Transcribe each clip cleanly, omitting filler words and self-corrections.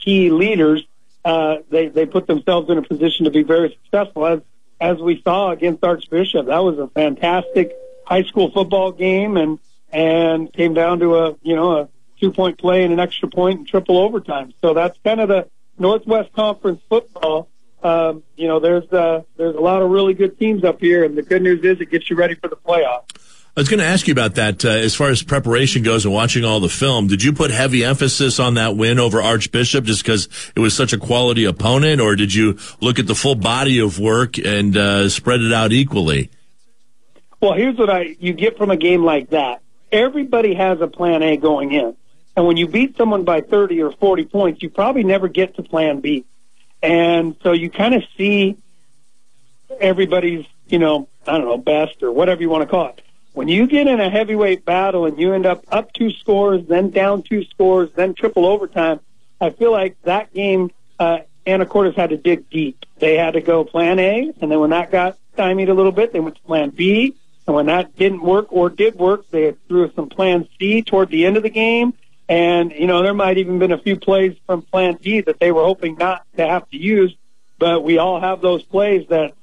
key leaders, they put themselves in a position to be very successful, as we saw against Archbishop. That was a fantastic high school football game, and came down to a 2-point play and an extra point and triple overtime. So that's kind of the Northwest Conference football. There's a lot of really good teams up here, and the good news is it gets you ready for the playoffs. I was going to ask you about that as far as preparation goes and watching all the film. Did you put heavy emphasis on that win over Archbishop just because it was such a quality opponent, or did you look at the full body of work and spread it out equally? Well, here's what you get from a game like that. Everybody has a plan A going in. And when you beat someone by 30 or 40 points, you probably never get to plan B. And so you kind of see everybody's, best or whatever you want to call it. When you get in a heavyweight battle and you end up 2 scores, then down 2 scores, then triple overtime, I feel like that game, Anacortes had to dig deep. They had to go plan A, and then when that got stymied a little bit, they went to plan B. And when that didn't work or did work, they threw some plan C toward the end of the game. And, there might even been a few plays from plan D that they were hoping not to have to use. But we all have those plays that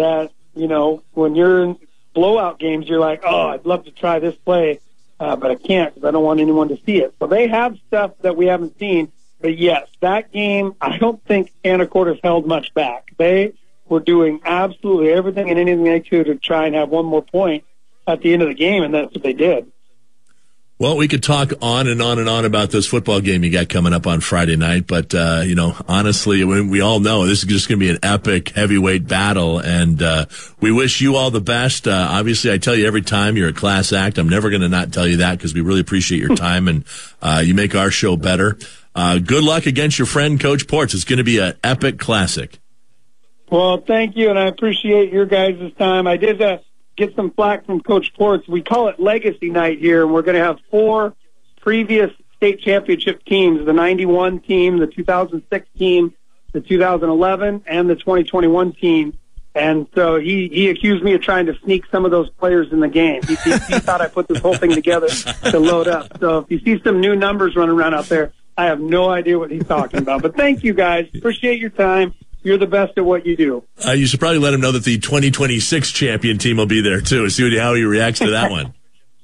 when you're in blowout games, you're like, oh, I'd love to try this play, but I can't because I don't want anyone to see it. So they have stuff that we haven't seen. But, yes, that game, I don't think Anacortes held much back. They were doing absolutely everything and anything they could to try and have one more point at the end of the game, and that's what they did. Well, we could talk on and on and on about this football game you got coming up on Friday night, but, honestly, we all know this is just going to be an epic heavyweight battle, and we wish you all the best. Obviously, I tell you every time you're a class act. I'm never going to not tell you that because we really appreciate your time, and you make our show better. Good luck against your friend, Coach Ports. It's going to be an epic classic. Well, thank you, and I appreciate your guys' time. I did get some flack from Coach Ports. We call it Legacy Night here, and we're going to have 4 previous state championship teams, the 91 team, the 2006 team, the 2011, and the 2021 team. And so he accused me of trying to sneak some of those players in the game. He thought I put this whole thing together to load up. So if you see some new numbers running around out there, I have no idea what he's talking about. But thank you, guys. Appreciate your time. You're the best at what you do. You should probably let him know that the 2026 champion team will be there, too, and see how he reacts to that one.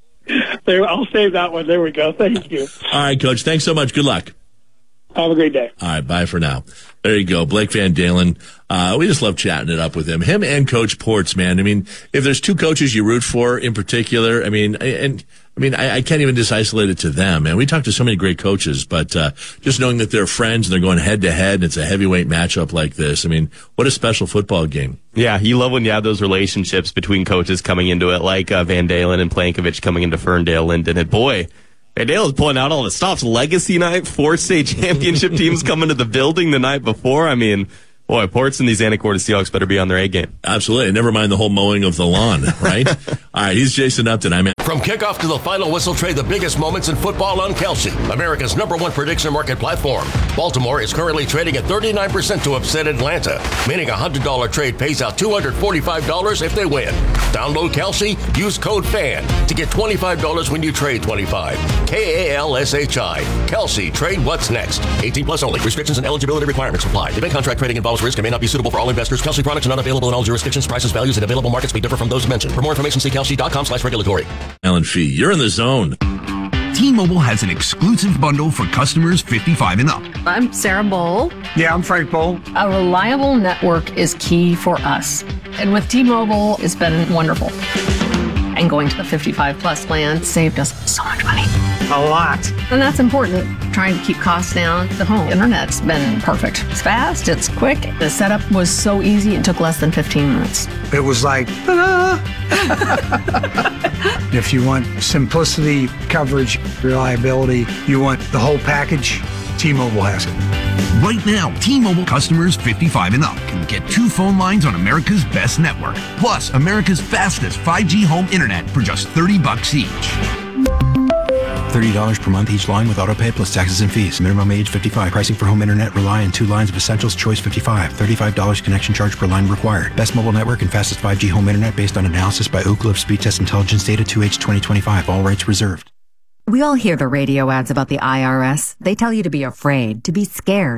I'll save that one. There we go. Thank you. All right, Coach. Thanks so much. Good luck. Have a great day. All right, bye for now. There you go, Blake Van Dalen. We just love chatting it up with him. Him and Coach Ports, man. I mean, if there's 2 coaches you root for in particular, I can't even just isolate it to them, man. We talk to so many great coaches, but just knowing that they're friends and they're going head-to-head and it's a heavyweight matchup like this, I mean, what a special football game. Yeah, you love when you have those relationships between coaches coming into it, like Van Dalen and Plankovich coming into Ferndale, Linden, and boy, Van Dalen is pulling out all the stops. Legacy night, 4 state championship teams coming to the building the night before. I mean, boy, Ports and these Anacortes Seahawks better be on their A game. Absolutely. Never mind the whole mowing of the lawn, right? All right, he's Jason Upton. I'm From kickoff to the final whistle, trade the biggest moments in football on Kelsey, America's #1 prediction market platform. Baltimore is currently trading at 39% to upset Atlanta, meaning a $100 trade pays out $245 if they win. Download Kelsey, use code FAN to get $25 when you trade 25. KALSHI. Kelsey, trade what's next. 18 plus only. Restrictions and eligibility requirements apply. Event contract trading involves risk and may not be suitable for all investors. Kelsey products are not available in all jurisdictions. Prices, values, and available markets may differ from those mentioned. For more information, see kelsey.com/regulatory. Alan Fee, you're in the zone. T-Mobile has an exclusive bundle for customers 55 and up. I'm Sarah Bowl. Yeah, I'm Frank Bowl. A reliable network is key for us. And with T-Mobile, it's been wonderful. And going to the 55 plus plan saved us so much money. A lot. And that's important. Trying to keep costs down. The home internet's been perfect. It's fast, it's quick. The setup was so easy, it took less than 15 minutes. It was like, ta-da! If you want simplicity, coverage, reliability, you want the whole package, T-Mobile has it. Right now, T-Mobile customers 55 and up can get 2 phone lines on America's best network, plus America's fastest 5G home internet for just $30 each. $30 per month each line with autopay plus taxes and fees. Minimum age 55. Pricing for home internet rely on 2 lines of Essentials Choice 55. $35 connection charge per line required. Best mobile network and fastest 5G home internet based on analysis by Ookla of Speed Test Intelligence data 2H 2025. All rights reserved. We all hear the radio ads about the IRS. They tell you to be afraid, to be scared.